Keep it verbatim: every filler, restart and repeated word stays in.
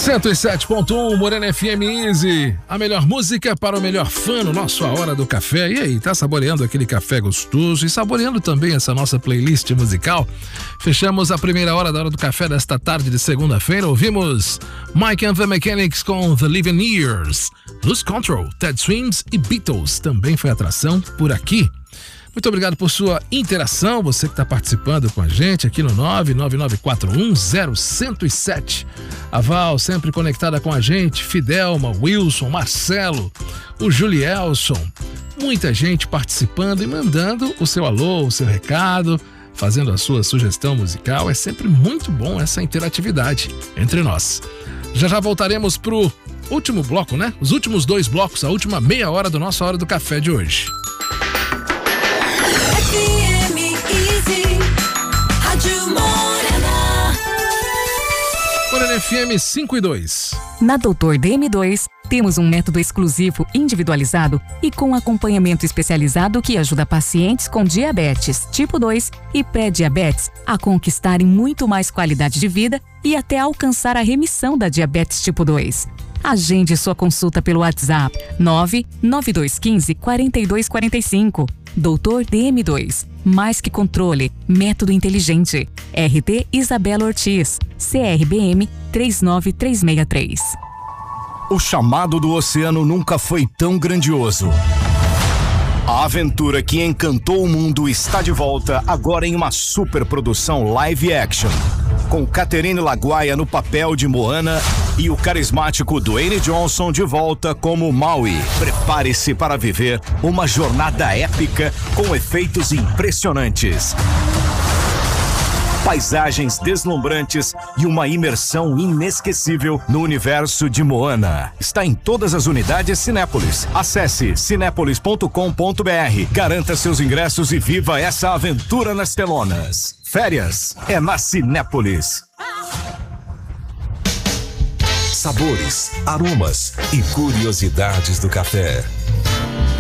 cento e sete ponto um Morena F M Easy, a melhor música para o melhor fã no nosso A Hora do Café. E aí, tá saboreando aquele café gostoso e saboreando também essa nossa playlist musical? Fechamos a primeira hora da Hora do Café desta tarde de segunda-feira. Ouvimos Mike and the Mechanics com The Living Years, Lose Control, Ted Swims e Beatles também foi atração por aqui. Muito obrigado por sua interação, você que está participando com a gente aqui no nove nove nove quatro um zero um zero sete. A Val sempre conectada com a gente, Fidelma, Wilson, Marcelo, o Julielson. Muita gente participando e mandando o seu alô, o seu recado, fazendo a sua sugestão musical. É sempre muito bom essa interatividade entre nós. Já já voltaremos pro último bloco, né? Os últimos dois blocos, a última meia hora do nosso Hora do Café de hoje. F M Easy, Rádio Morena. Morena F M cinco e dois. Na Doutor D M dois, temos um método exclusivo, individualizado e com acompanhamento especializado que ajuda pacientes com diabetes tipo dois e pré-diabetes a conquistarem muito mais qualidade de vida e até alcançar a remissão da diabetes tipo dois. Agende sua consulta pelo WhatsApp nove nove dois um cinco, quatro dois quatro cinco. Doutor D M dois, mais que controle, método inteligente. R T Isabela Ortiz, C R B M três nove três seis três. O chamado do oceano nunca foi tão grandioso. A aventura que encantou o mundo está de volta agora em uma superprodução live action. Com Catherine Laguaia no papel de Moana e o carismático Dwayne Johnson de volta como Maui. Prepare-se para viver uma jornada épica com efeitos impressionantes, paisagens deslumbrantes e uma imersão inesquecível no universo de Moana. Está em todas as unidades Cinépolis. Acesse cinépolis ponto com ponto br. Garanta seus ingressos e viva essa aventura nas telonas. Férias é na Cinépolis. Sabores, aromas e curiosidades do café.